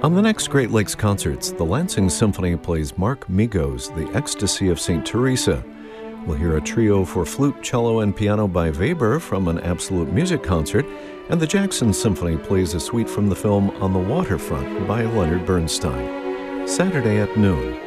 On the next Great Lakes Concerts, the Lansing Symphony plays Mark Migo's The Ecstasy of St. Teresa. We'll hear a trio for flute, cello, and piano by Weber from an Absolute Music concert, and the Jackson Symphony plays a suite from the film On the Waterfront by Leonard Bernstein. Saturday at noon.